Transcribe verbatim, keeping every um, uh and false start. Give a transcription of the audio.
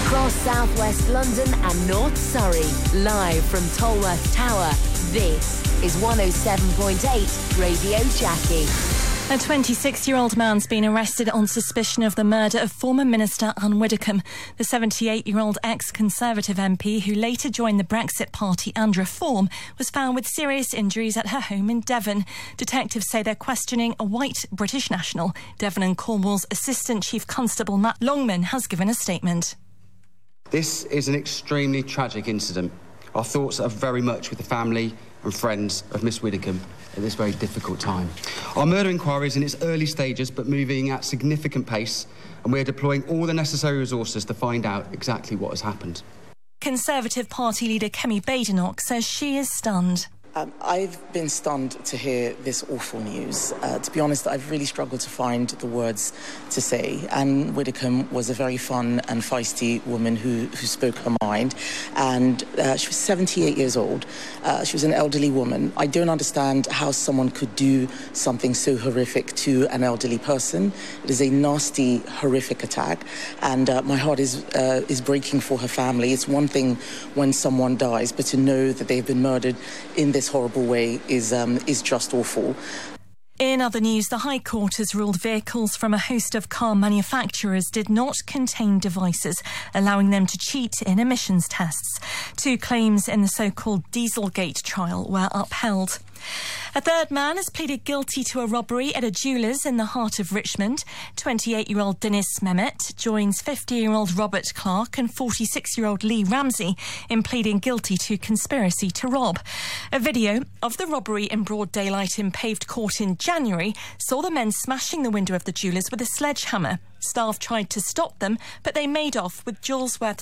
Across southwest London and North Surrey, live from Tolworth Tower, this is one oh seven point eight Radio Jackie. A twenty-six-year-old man's been arrested on suspicion of the murder of former Minister Anne Widdecombe. The seventy-eight-year-old ex-Conservative M P, who later joined the Brexit party and Reform, was found with serious injuries at her home in Devon. Detectives say they're questioning a white British national. Devon and Cornwall's Assistant Chief Constable Matt Longman has given a statement. This is an extremely tragic incident. Our thoughts are very much with the family and friends of Miss Widdecombe at this very difficult time. Our murder inquiry is in its early stages but moving at significant pace, and we're deploying all the necessary resources to find out exactly what has happened. Conservative Party leader Kemi Badenoch says she is stunned. Um, I've been stunned to hear this awful news. Uh, to be honest, I've really struggled to find the words to say. Anne Widdecombe was a very fun and feisty woman who, who spoke her mind, and uh, she was seventy-eight years old. Uh, she was an elderly woman. I don't understand how someone could do something so horrific to an elderly person. It is a nasty, horrific attack, and uh, my heart is uh, is breaking for her family. It's one thing when someone dies, but to know that they've been murdered in this horrible way is um, is just awful. In other news, the High Court has ruled vehicles from a host of car manufacturers did not contain devices allowing them to cheat in emissions tests. Two claims in the so-called Dieselgate trial were upheld. A third man has pleaded guilty to a robbery at a jeweller's in the heart of Richmond. twenty-eight-year-old Dennis Mehmet joins fifty-year-old Robert Clark and forty-six-year-old Lee Ramsey in pleading guilty to conspiracy to rob. A video of the robbery in broad daylight in Paved Court in January saw the men smashing the window of the jeweller's with a sledgehammer. Staff tried to stop them, but they made off with jewels worth